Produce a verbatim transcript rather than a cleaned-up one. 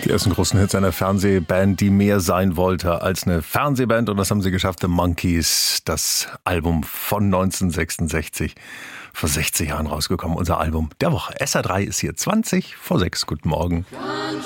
Die ersten großen Hits einer Fernsehband, die mehr sein wollte als eine Fernsehband. Und das haben sie geschafft. The Monkees, das Album von neunzehnhundertsechsundsechzig, vor sechzig Jahren rausgekommen. Unser Album der Woche. S R drei ist hier zwanzig vor sechs. Guten Morgen.